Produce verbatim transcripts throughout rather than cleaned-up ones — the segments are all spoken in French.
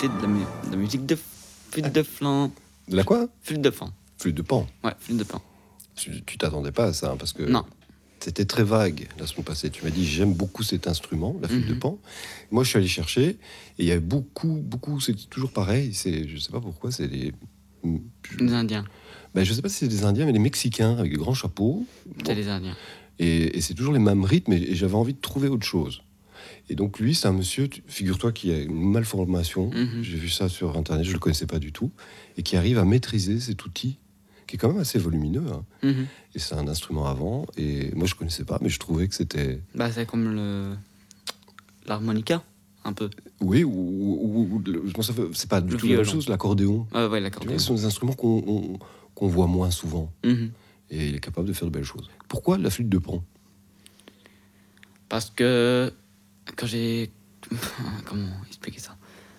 écouter de la, mu- de la musique de flûte de flan. De la quoi? Flûte de pan. Flûte de pan. Ouais, flûte de pan. Tu, tu t'attendais pas à ça, hein, parce que Non. c'était très vague la semaine passée. Tu m'as dit, j'aime beaucoup cet instrument, la flûte Mhm. de pan. Moi, je suis allé chercher, et il y avait beaucoup, beaucoup, c'est toujours pareil, c'est, je sais pas pourquoi, c'est des... je- Les Indiens. Ben, je sais pas si c'est des Indiens, mais des Mexicains avec des grands chapeaux. C'est Bon. les Indiens. Et, et c'est toujours les mêmes rythmes, et, et j'avais envie de trouver autre chose. Et donc lui, c'est un monsieur, tu- figure-toi, qui a une malformation. Mhm. J'ai vu ça sur Internet, je le connaissais pas du tout, et qui arrive à maîtriser cet outil, qui est quand même assez volumineux. Hein. Mhm. Et c'est un instrument à vent, et moi je connaissais pas, mais je trouvais que c'était... Bah, c'est comme le... l'harmonica, un peu. Oui, ou, ou- ou- le- bon, ça fait- c'est pas du Le tout la même violon. chose, l'accordéon. Ouais, ouais, Tu vois, l'accordéon. ce sont des instruments qu'on on- qu'on voit moins souvent, Mhm. et il est capable de faire de belles choses. Pourquoi la flûte de pan? Parce que quand j'ai... Comment expliquer ça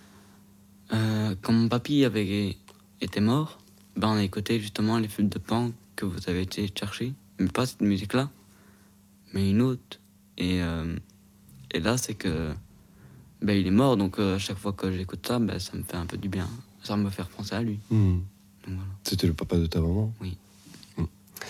Euh, Quand mon papy avait été mort, ben on a écouté justement les flûtes de pan que vous avez été chercher. Mais pas cette musique-là, mais une autre. Et, euh, et là, c'est que... Ben, il est mort, donc euh, à chaque fois que j'écoute ça, ben, ça me fait un peu du bien. Ça me fait penser à lui. Hmm. Donc, voilà. C'était le papa de ta maman? Oui. Hmm.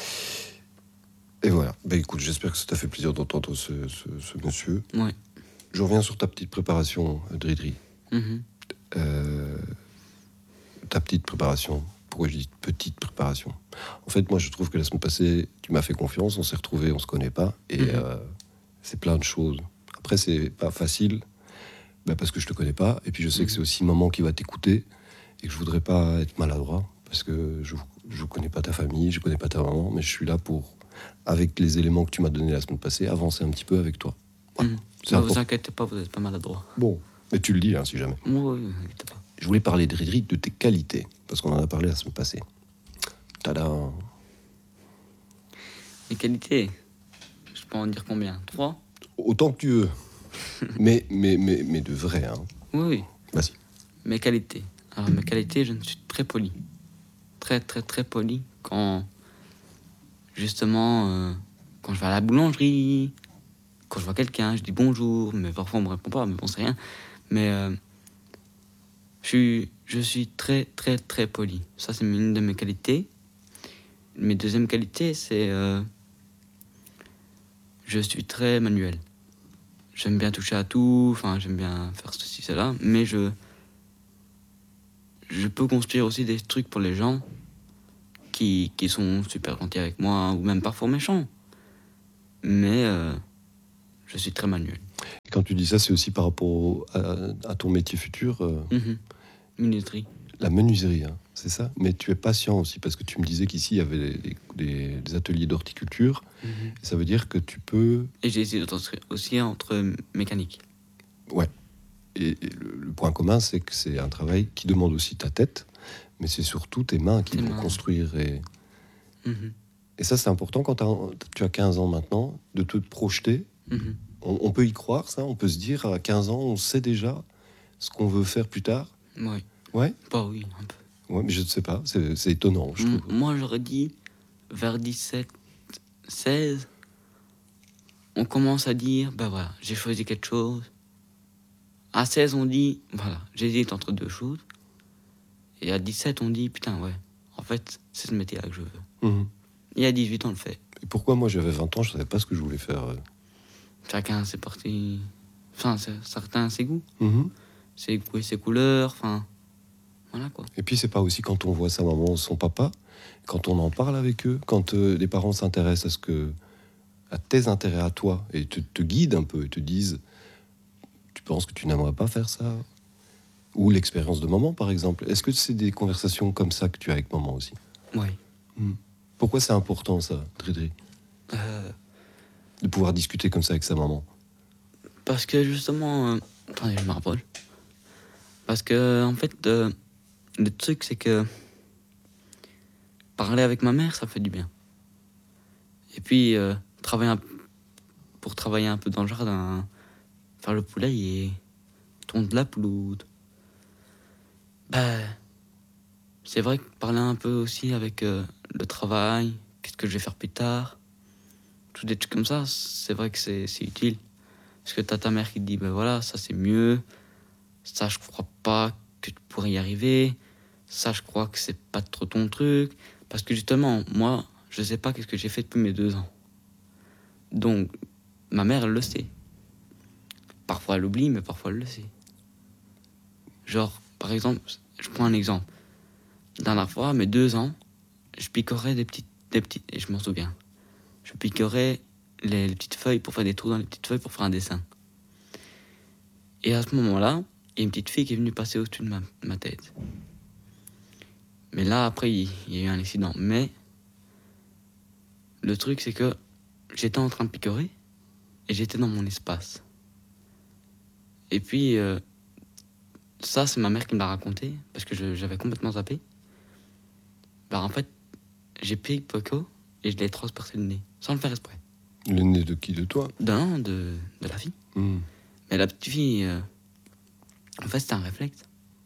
Et voilà. Ben écoute, j'espère que ça t'a fait plaisir d'entendre ce, ce, ce monsieur. Ouais. Je reviens sur ta petite préparation, Dridri. Mhm. Euh, ta petite préparation. Pourquoi je dis petite préparation? En fait, moi, je trouve que la semaine passée, tu m'as fait confiance, on s'est retrouvés, on se connaît pas, et Mhm. euh, c'est plein de choses. Après, c'est pas facile, ben, parce que je te connais pas, et puis je sais Mhm. que c'est aussi maman qui va t'écouter, et que je voudrais pas être maladroit, parce que je je connais pas ta famille, je connais pas ta maman, mais je suis là pour, avec les éléments que tu m'as donnés la semaine passée, avancer un petit peu avec toi. Voilà. Mhm. C'est Ne vous important. inquiétez pas, vous n'êtes pas maladroit. Bon, mais tu le dis, hein, si jamais. Oui, oui, ne vous inquiétez pas. Je voulais parler de Dridri, de tes qualités, parce qu'on en a parlé la semaine passée. Tadam. Les qualités, je peux en dire combien? Trois? Autant que tu veux. mais, mais, mais, mais de vrai, hein. Oui, oui. Vas-y. Mes qualités. Alors, mes qualités, je suis très poli. Très, très, très poli. Quand, justement, euh, quand je vais à la boulangerie, quand je vois quelqu'un, je dis bonjour, mais parfois on me répond pas, mais bon, c'est rien. Mais euh, je, suis, je suis très, très, très poli. Ça, c'est une de mes qualités. Mes deuxièmes qualités, c'est... euh, je suis très manuel. J'aime bien toucher à tout, enfin, j'aime bien faire ceci, cela, mais je... Je peux construire aussi des trucs pour les gens qui, qui sont super gentils avec moi, ou même parfois méchants. Mais euh, je suis très manuel. Et quand tu dis ça, c'est aussi par rapport au- à, à ton métier futur, euh, Mhm. Minuterie. la menuiserie, hein, c'est ça? Mais tu es patient aussi, parce que tu me disais qu'ici, il y avait des, des- des ateliers d'horticulture. Mhm. Et ça veut dire que tu peux... Et j'ai essayé d'entrer aussi entre mécanique. Ouais. Et, et le, le point commun, c'est que c'est un travail qui demande aussi ta tête, mais c'est surtout tes mains qui Tes vont mains. construire. Et, Mhm. et ça, c'est important quand t'as- tu as quinze ans maintenant, de te projeter. Mhm. On, on peut y croire, ça. On peut se dire, à quinze ans, on sait déjà ce qu'on veut faire plus tard. Oui. Ouais, Bah oui, un peu. ouais, mais je ne sais pas. C'est c'est étonnant, je M- trouve. Moi, j'aurais dit vers dix-sept, seize, on commence à dire, bah voilà, j'ai choisi quelque chose. À seize, on dit, voilà, j'hésite entre deux choses. Et à dix-sept, on dit, putain, ouais, en fait, c'est ce métier-là que je veux. Mhm. Et à dix-huit, on le fait. Et pourquoi moi, j'avais vingt ans, je ne savais pas ce que je voulais faire. euh. Chacun ses parties. Enfin, c'est- certains ses goûts, Mhm. ses goûts et ses couleurs, enfin. Voilà quoi. Et puis, c'est pas aussi quand on voit sa maman ou son papa, quand on en parle avec eux, quand euh, les parents s'intéressent à ce que, à tes intérêts à toi, et te, te guident un peu, et te disent, tu penses que tu n'aimerais pas faire ça? Ou l'expérience de maman, par exemple. Est-ce que c'est des conversations comme ça que tu as avec maman aussi? Oui. Pourquoi c'est important, ça, Dridri, Euh, de pouvoir discuter comme ça avec sa maman? parce que justement. euh, Attendez, je me rapproche. Parce que, en fait, euh, le truc, c'est que. Parler avec ma mère, ça fait du bien. Et puis, euh, travailler un- pour travailler un peu dans le jardin, faire le poulailler, tondre la pelouse. Ben, c'est vrai que parler un peu aussi avec euh, le travail, qu'est-ce que je vais faire plus tard, tout des trucs comme ça, c'est vrai que c'est c'est utile. Parce que t'as ta mère qui te dit, ben voilà, ça c'est mieux, ça je crois pas que tu pourrais y arriver. Ça, je crois que c'est pas trop ton truc. Parce que justement, moi, je sais pas qu'est-ce que j'ai fait depuis mes deux ans. Donc, ma mère, elle le sait. Parfois, elle oublie, mais parfois, elle le sait. Genre, par exemple, je prends un exemple. La dernière fois, à mes deux ans, je picorais des petites, des petites, et je m'en souviens. Je picorais les, les petites feuilles pour faire des trous dans les petites feuilles pour faire un dessin. Et à ce moment-là, il y a une petite fille qui est venue passer au-dessus de ma, ma tête. Mais là, après, il, il y a eu un accident. Mais le truc, c'est que j'étais en train de picorer et j'étais dans mon espace. Et puis, euh, ça, c'est ma mère qui me l'a raconté parce que je, j'avais complètement zappé. Bah, en fait, j'ai pris le poco et je l'ai transpercé le nez, sans le faire exprès. Le nez de qui? De toi? Non, de, de la fille. Mmh. Mais la petite fille, euh, en fait, c'était un réflexe.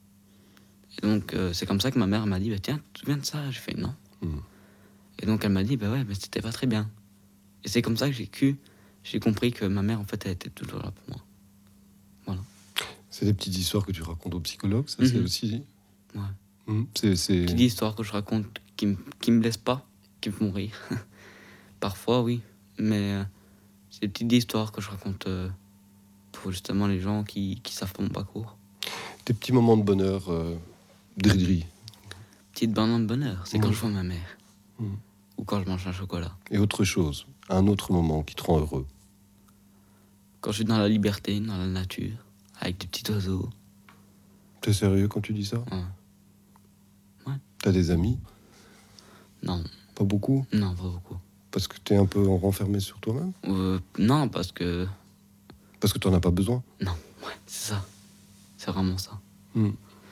Et donc, euh, c'est comme ça que ma mère m'a dit, bah, tiens, tu te souviens de ça? J'ai fait non. Mmh. Et donc, elle m'a dit, bah ouais, mais c'était pas très bien. Et c'est comme ça que j'ai cru, j'ai compris que ma mère, en fait, elle était toujours là pour moi. Voilà. C'est des petites histoires que tu racontes aux psychologues, ça, Mhm. c'est aussi... Ouais. Mmh. C'est, c'est... Petites histoires que je raconte qui, m- qui me blessent pas, qui me font rire. Parfois, oui. Mais euh, c'est des petites histoires que je raconte euh, pour justement les gens qui, qui savent pas mon parcours. Des petits moments de bonheur, euh, dri-dri. Petite bonheur de bonheur, c'est quand Mhm. je vois ma mère. Mhm. Ou quand je mange un chocolat. Et autre chose, un autre moment qui te rend heureux. Quand je suis dans la liberté, dans la nature, avec des petits oiseaux. T'es sérieux quand tu dis ça? Ouais. Ouais. T'as des amis? Non, Pas beaucoup? non, pas beaucoup. Parce que t'es un peu renfermé sur toi-même? Euh, non, parce que... Parce que t'en as pas besoin? Non, ouais, c'est ça. C'est vraiment ça. Mmh.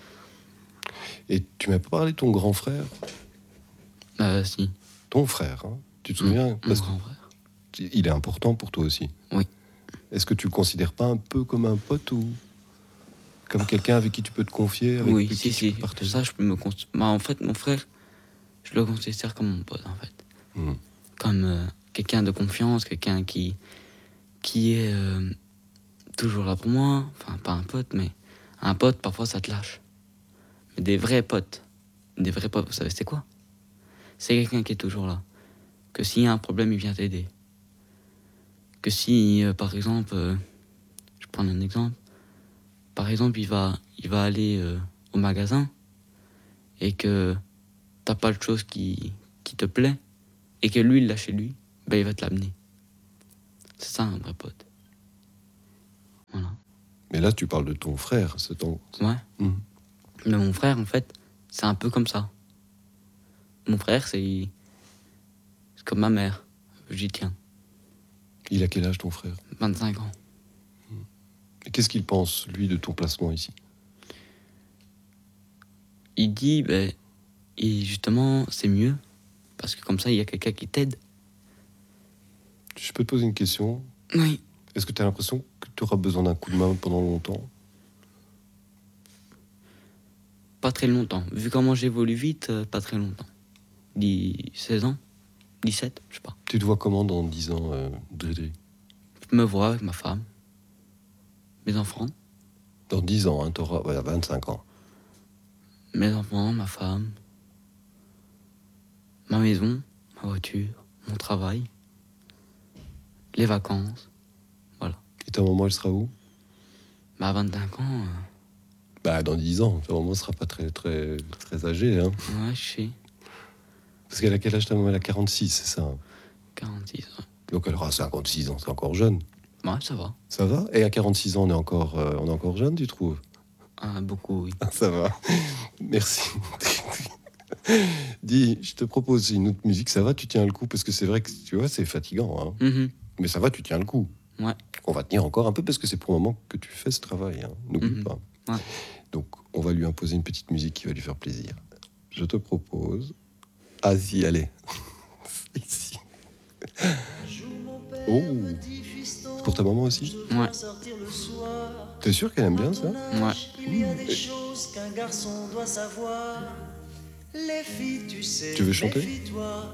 Et tu m'as pas parlé de ton grand frère? Euh, si. Ton frère, hein? Tu te souviens? Mon Parce grand frère. qu'il est important pour toi aussi. Oui. Est-ce que tu le considères pas un peu comme un pote ou comme quelqu'un avec qui tu peux te confier, avec Oui, qui si, tu si. peux partager? Ça, je peux me... Cons... Bah, en fait, mon frère, je le considère comme mon pote, en fait. Mmh. Comme euh, quelqu'un de confiance, quelqu'un qui... qui est euh, toujours là pour moi. Enfin, pas un pote, mais... Un pote, parfois, ça te lâche. Mais des vrais potes. Des vrais potes, vous savez, c'est quoi? C'est quelqu'un qui est toujours là. Que s'il y a un problème, il vient t'aider. Que si, euh, par exemple... euh, je prends un exemple. Par exemple, il va, il va aller euh, au magasin et que t'as pas de chose qui, qui te plaît et que lui, il l'a chez lui, ben il va te l'amener. C'est ça, un vrai pote. Voilà. Mais là, tu parles de ton frère, c'est ton... Ouais. Mmh. Mais mon frère, en fait, c'est un peu comme ça. Mon frère, c'est... c'est comme ma mère. J'y tiens. Il a quel âge, ton frère? vingt-cinq ans. Et qu'est-ce qu'il pense, lui, de ton placement ici? Il dit, ben... Et justement, c'est mieux. Parce que comme ça, il y a quelqu'un qui t'aide. Je peux te poser une question? Oui. Est-ce que tu as l'impression que tu auras besoin d'un coup de main pendant longtemps? Pas très longtemps. Vu comment j'évolue vite, euh, pas très longtemps. dix, seize ans, dix-sept, je sais pas. Tu te vois comment dans dix ans, euh, Dridri? Je me vois avec ma femme, mes enfants, Dans dix ans, hein, tu auras ouais, vingt-cinq ans. mes enfants, ma femme, ma maison, ma voiture, mon travail, les vacances. Et ta maman, elle sera où? Bah, à vingt-cinq ans, euh, Bah, dans dix ans. Ta maman sera pas très, très, très âgée, hein. ouais, je sais, Parce qu'elle a quel âge ta maman? Elle a quarante-six, c'est ça, hein. quarante-six, ouais. Donc elle aura cinquante-six ans, c'est encore jeune. Ouais, ça va. Ça va? Et à quarante-six ans, on est encore, euh, on est encore jeune, tu trouves? Ah, beaucoup, oui. Ça va. Merci. Dis, je te propose une autre musique, ça va, tu tiens le coup? Parce que c'est vrai que, tu vois, c'est fatigant, hein. Mhm. Mais ça va, tu tiens le coup. Ouais. On va tenir encore un peu parce que c'est pour le moment que tu fais ce travail, hein. N'oublie Mhm. pas. Ouais. Donc, on va lui imposer une petite musique qui va lui faire plaisir. Je te propose... Ah si, allez. Ici. Oh. C'est pour ta maman aussi? Ouais. T'es sûr qu'elle aime bien ça? Ouais. Il y a des choses qu'un garçon doit savoir. Les filles, tu sais. Tu veux chanter? méfie-toi.